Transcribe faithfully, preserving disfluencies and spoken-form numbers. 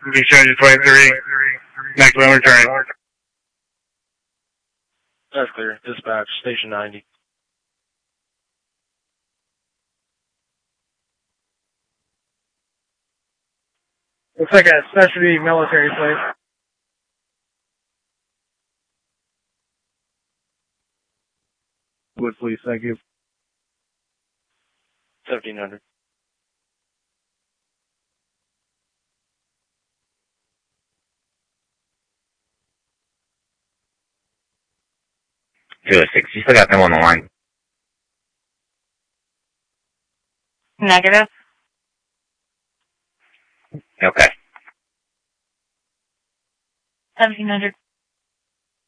Be charged twenty-three. Maximum return. That's clear. Dispatch, station ninety. Looks like a specialty military plate. Wood, please, thank you. seventeen hundred. two oh six, you still got them on the line? Negative. Okay. seventeen hundred.